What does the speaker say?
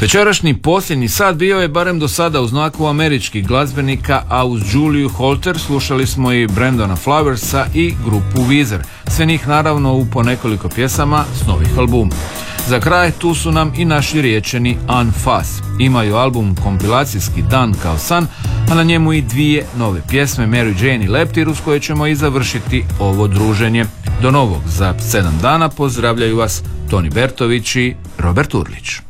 Večerašnji posljednji sat bio je barem do sada u znaku američkih glazbenika, a uz Juliju Holter slušali smo i Brandona Flowersa i grupu Weezer. Sve njih naravno u po nekoliko pjesama s novih albuma. Za kraj tu su nam i naši riječeni Unfaz. Imaju album kompilacijski Dan kao san, a na njemu i dvije nove pjesme Mary Jane i Leptir, uz koje ćemo i završiti ovo druženje. Do novog za 7 dana pozdravljaju vas Toni Bertović i Robert Urlić.